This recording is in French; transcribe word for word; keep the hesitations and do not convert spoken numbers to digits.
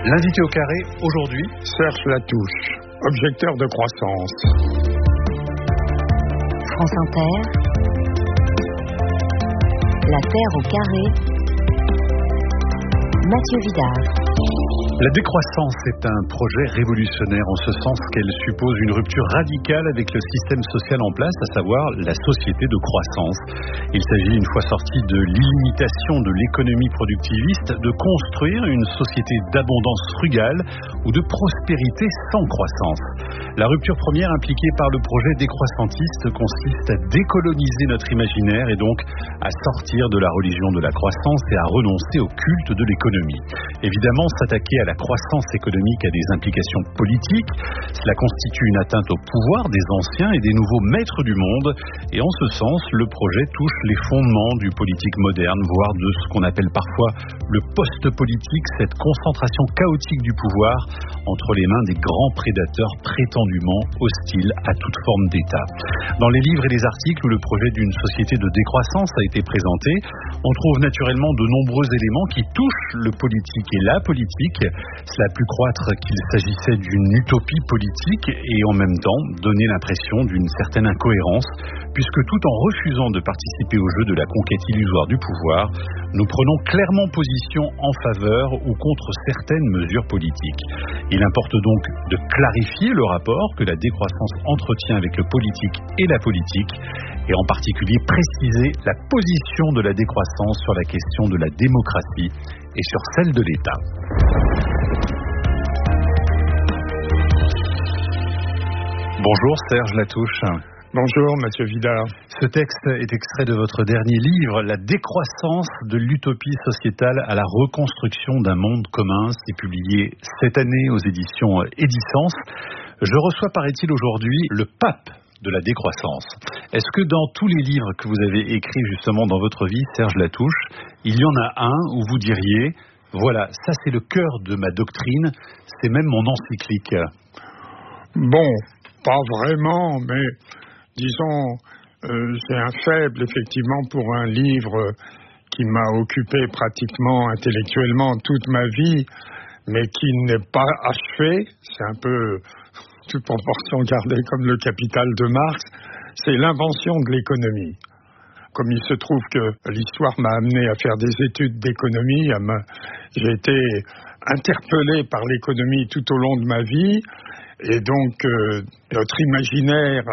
L'invité au carré, aujourd'hui, Serge Latouche, objecteur de croissance. France Inter, La Terre au carré, Mathieu Vidard. La décroissance est un projet révolutionnaire en ce sens qu'elle suppose une rupture radicale avec le système social en place, à savoir la société de croissance. Il s'agit, une fois sorti de l'illimitation de l'économie productiviste, de construire une société d'abondance frugale ou de prospérité sans croissance. La rupture première impliquée par le projet décroissantiste consiste à décoloniser notre imaginaire et donc à sortir de la religion de la croissance et à renoncer au culte de l'économie. Évidemment, s'attaquer à la croissance économique a des implications politiques. Cela constitue une atteinte au pouvoir des anciens et des nouveaux maîtres du monde. Et en ce sens, le projet touche les fondements du politique moderne, voire de ce qu'on appelle parfois le post-politique, cette concentration chaotique du pouvoir entre les mains des grands prédateurs prétendument hostiles à toute forme d'État. Dans les livres et les articles où le projet d'une société de décroissance a été présenté, on trouve naturellement de nombreux éléments qui touchent le politique et la politique. Cela a pu croître qu'il s'agissait d'une utopie politique et en même temps donner l'impression d'une certaine incohérence, puisque tout en refusant de participer au jeu de la conquête illusoire du pouvoir, nous prenons clairement position en faveur ou contre certaines mesures politiques. Il importe donc de clarifier le rapport que la décroissance entretient avec le politique et la politique, et en particulier préciser la position de la décroissance sur la question de la démocratie et sur celle de l'État. Bonjour Serge Latouche. Bonjour Mathieu Vidard. Ce texte est extrait de votre dernier livre, La décroissance de l'utopie sociétale à la reconstruction d'un monde commun. C'est publié cette année aux éditions Edicence. Je reçois, paraît-il, aujourd'hui le pape de la décroissance. Est-ce que dans tous les livres que vous avez écrits justement dans votre vie, Serge Latouche, il y en a un où vous diriez, voilà, ça c'est le cœur de ma doctrine, c'est même mon encyclique? Bon, pas vraiment, mais disons, euh, j'ai un faible effectivement pour un livre qui m'a occupé pratiquement intellectuellement toute ma vie, mais qui n'est pas achevé. C'est un peu toute proportion gardée comme le Capital de Marx. C'est l'invention de l'économie. Comme il se trouve que l'histoire m'a amené à faire des études d'économie, j'ai été interpellé par l'économie tout au long de ma vie. Et donc, euh, notre imaginaire